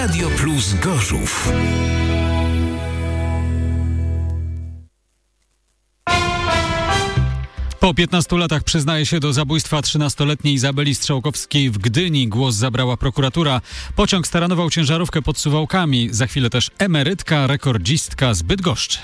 Radio Plus Gorzów. Po 15 latach przyznaje się do zabójstwa 13-letniej Izabeli Strzałkowskiej w Gdyni. Głos zabrała prokuratura. Pociąg staranował ciężarówkę pod Suwałkami. Za chwilę też emerytka, rekordzistka z Bydgoszczy.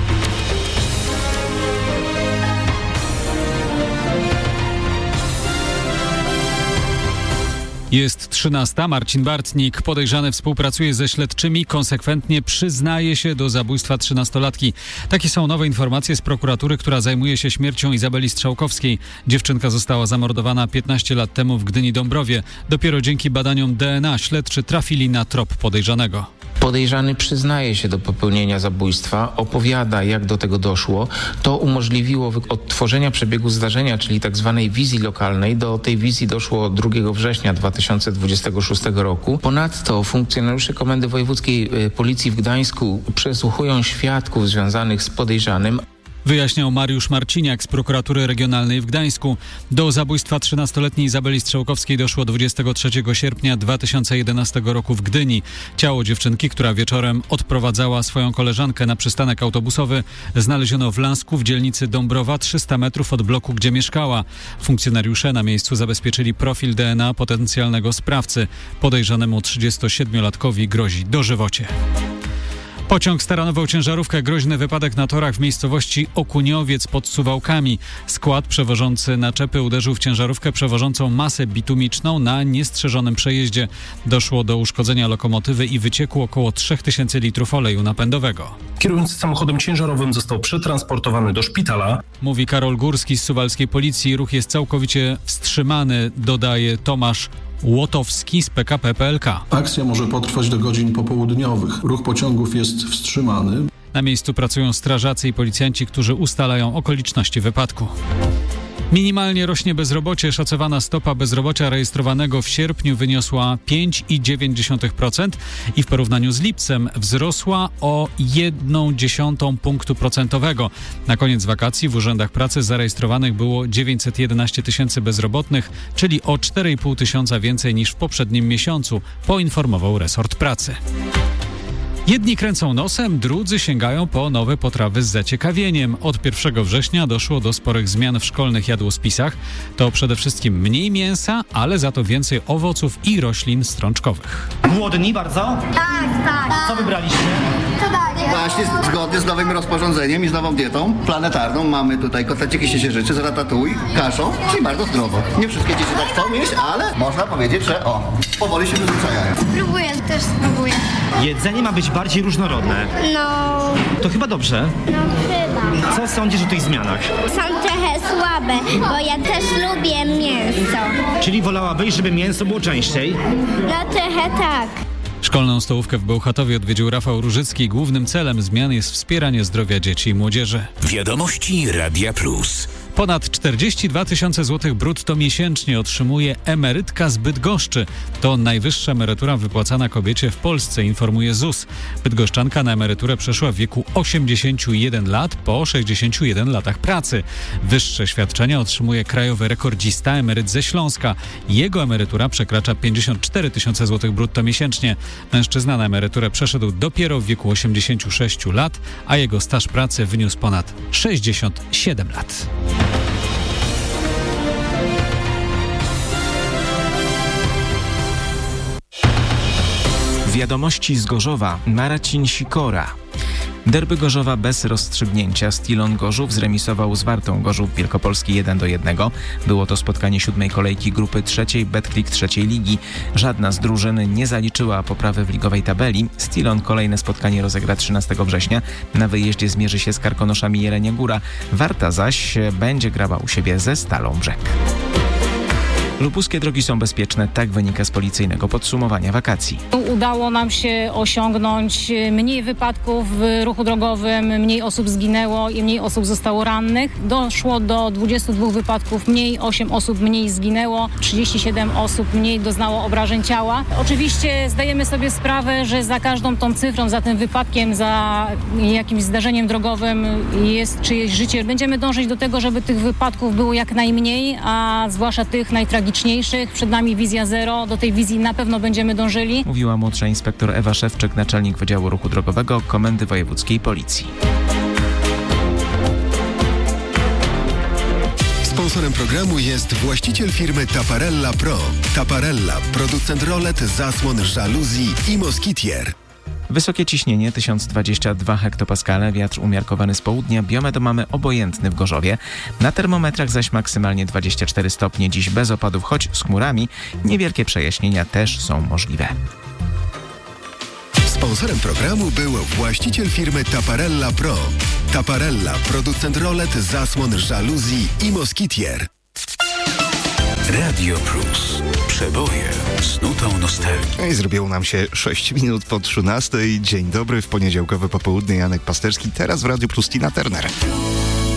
Jest 13. Marcin Bartnik, podejrzany, współpracuje ze śledczymi, konsekwentnie przyznaje się do zabójstwa 13-latki. Takie są nowe informacje z prokuratury, która zajmuje się śmiercią Izabeli Strzałkowskiej. Dziewczynka została zamordowana 15 lat temu w Gdyni-Dąbrowie. Dopiero dzięki badaniom DNA śledczy trafili na trop podejrzanego. Podejrzany przyznaje się do popełnienia zabójstwa, opowiada, jak do tego doszło. To umożliwiło odtworzenia przebiegu zdarzenia, czyli tak zwanej wizji lokalnej. Do tej wizji doszło 2 września 2026 roku. Ponadto funkcjonariusze Komendy Wojewódzkiej Policji w Gdańsku przesłuchują świadków związanych z podejrzanym. Wyjaśniał Mariusz Marciniak z prokuratury regionalnej w Gdańsku. Do zabójstwa 13-letniej Izabeli Strzałkowskiej doszło 23 sierpnia 2011 roku w Gdyni. Ciało dziewczynki, która wieczorem odprowadzała swoją koleżankę na przystanek autobusowy, znaleziono w Lansku w dzielnicy Dąbrowa, 300 metrów od bloku, gdzie mieszkała. Funkcjonariusze na miejscu zabezpieczyli profil DNA potencjalnego sprawcy. Podejrzanemu 37-latkowi grozi dożywocie. Pociąg staranował ciężarówkę. Groźny wypadek na torach w miejscowości Okuniowiec pod Suwałkami. Skład przewożący naczepy uderzył w ciężarówkę przewożącą masę bitumiczną na niestrzeżonym przejeździe. Doszło do uszkodzenia lokomotywy i wycieku około 3000 litrów oleju napędowego. Kierujący samochodem ciężarowym został przetransportowany do szpitala. Mówi Karol Górski z suwalskiej policji. Ruch jest całkowicie wstrzymany, dodaje Tomasz Łotowski z PKP PLK. Akcja może potrwać do godzin popołudniowych. Ruch pociągów jest wstrzymany. Na miejscu pracują strażacy i policjanci, którzy ustalają okoliczności wypadku. Minimalnie rośnie bezrobocie. Szacowana stopa bezrobocia rejestrowanego w sierpniu wyniosła 5,9% i w porównaniu z lipcem wzrosła o 0,1 punktu procentowego. Na koniec wakacji w urzędach pracy zarejestrowanych było 911 tysięcy bezrobotnych, czyli o 4,5 tysiąca więcej niż w poprzednim miesiącu, poinformował resort pracy. Jedni kręcą nosem, drudzy sięgają po nowe potrawy z zaciekawieniem. Od 1 września doszło do sporych zmian w szkolnych jadłospisach. To przede wszystkim mniej mięsa, ale za to więcej owoców i roślin strączkowych. Głodni bardzo? Tak. Co wybraliście? Właśnie zgodnie z nowym rozporządzeniem i z nową dietą planetarną mamy tutaj kotleciki siedzierzycy z ratatouille, kaszą, czyli bardzo zdrowo. Nie wszystkie dzieci tak chcą jeść, ale można powiedzieć, że powoli się przyzwyczajają. Też spróbuję. Jedzenie ma być bardziej różnorodne. No. To chyba dobrze. No chyba. Co sądzisz o tych zmianach? Są trochę słabe, bo ja też lubię mięso. Czyli wolałabyś, żeby mięso było częściej? No trochę tak. Szkolną stołówkę w Bełchatowie odwiedził Rafał Różycki. Głównym celem zmian jest wspieranie zdrowia dzieci i młodzieży. Wiadomości Radia Plus. Ponad 42 tysiące złotych brutto miesięcznie otrzymuje emerytka z Bydgoszczy. To najwyższa emerytura wypłacana kobiecie w Polsce, informuje ZUS. Bydgoszczanka na emeryturę przeszła w wieku 81 lat po 61 latach pracy. Wyższe świadczenia otrzymuje krajowy rekordzista, emeryt ze Śląska. Jego emerytura przekracza 54 tysiące złotych brutto miesięcznie. Mężczyzna na emeryturę przeszedł dopiero w wieku 86 lat, a jego staż pracy wyniósł ponad 67 lat. Wiadomości z Gorzowa. Marcin Sikora. Derby Gorzowa bez rozstrzygnięcia. Stilon Gorzów zremisował z Wartą Gorzów Wielkopolski 1-1. Było to spotkanie 7. kolejki grupy 3. Betclic 3. ligi. Żadna z drużyn nie zaliczyła poprawy w ligowej tabeli. Stilon kolejne spotkanie rozegra 13 września. Na wyjeździe zmierzy się z Karkonoszami Jelenia Góra. Warta zaś będzie grała u siebie ze Stalą Brzeg. Lubuskie drogi są bezpieczne, tak wynika z policyjnego podsumowania wakacji. Udało nam się osiągnąć mniej wypadków w ruchu drogowym, mniej osób zginęło i mniej osób zostało rannych. Doszło do 22 wypadków mniej, 8 osób mniej zginęło, 37 osób mniej doznało obrażeń ciała. Oczywiście zdajemy sobie sprawę, że za każdą tą cyfrą, za tym wypadkiem, za jakimś zdarzeniem drogowym jest czyjeś życie. Będziemy dążyć do tego, żeby tych wypadków było jak najmniej, a zwłaszcza tych najtragiczniejszych liczniejszych. Przed nami wizja zero. Do tej wizji na pewno będziemy dążyli. Mówiła młodsza inspektor Ewa Szewczyk, naczelnik Wydziału Ruchu Drogowego Komendy Wojewódzkiej Policji. Sponsorem programu jest właściciel firmy Taparella Pro. Taparella, producent rolet, zasłon, żaluzji i moskitier. Wysokie ciśnienie 1022 hektopaskale, wiatr umiarkowany z południa, biometr mamy obojętny w Gorzowie. Na termometrach zaś maksymalnie 24 stopnie, dziś bez opadów, choć z chmurami. Niewielkie przejaśnienia też są możliwe. Sponsorem programu był właściciel firmy Taparella Pro. Taparella, producent rolet, zasłon, żaluzji i moskitier. Radio Plus. Przeboje z nutą nostalgii. I zrobiło nam się 6 minut po 13. Dzień dobry, w poniedziałkowe popołudnie Janek Pasterski. Teraz w Radio Plus Tina Turner.